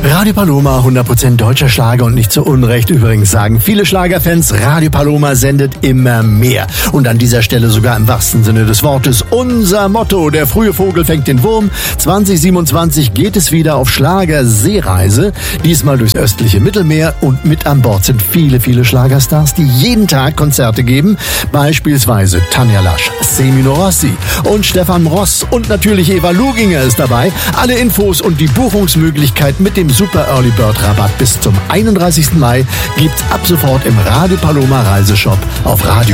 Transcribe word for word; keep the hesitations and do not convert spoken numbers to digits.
Radio Paloma, hundert Prozent deutscher Schlager und nicht zu Unrecht. Übrigens sagen viele Schlagerfans, Radio Paloma sendet immer mehr. Und an dieser Stelle sogar im wahrsten Sinne des Wortes unser Motto: Der frühe Vogel fängt den Wurm. zwanzig siebenundzwanzig geht es wieder auf Schlagerseereise. Diesmal durchs östliche Mittelmeer, und mit an Bord sind viele, viele Schlagerstars, die jeden Tag Konzerte geben. Beispielsweise Tanja Lasch, Semino Rossi und Stefan Ross, und natürlich Eva Luginger ist dabei. Alle Infos und die Buchungsmöglichkeit mit dem Super Early Bird Rabatt bis zum einunddreißigsten Mai gibt's ab sofort im Radio Paloma Reiseshop auf radio